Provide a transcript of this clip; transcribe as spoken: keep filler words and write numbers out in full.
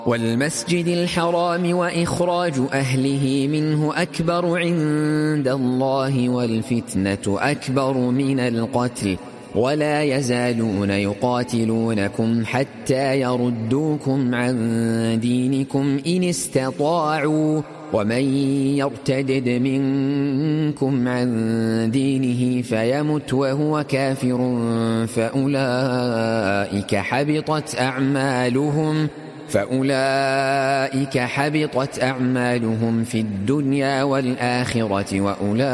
والمسجد الحرام وإخراج أهله منه أكبر عند الله والفتنة أكبر من القتل ولا يزالون يقاتلونكم حتى يردوكم عن دينكم إن استطاعوا ومن يرتدد منكم عن دينه فيمت وهو كافر فأولئك حبطت أعمالهم فأولئك حبطت أعمالهم في الدنيا والآخرة وأولئك